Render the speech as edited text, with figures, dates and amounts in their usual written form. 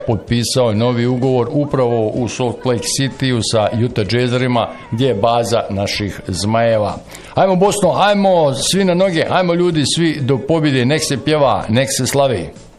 potpisao je novi ugovor upravo u Salt Lake Cityu sa Utah Jazzerima, gdje je baza naših Zmajeva. Hajmo Bosno, hajmo svi na noge, hajmo ljudi svi do pobjede, nek se pjeva, nek se slavi.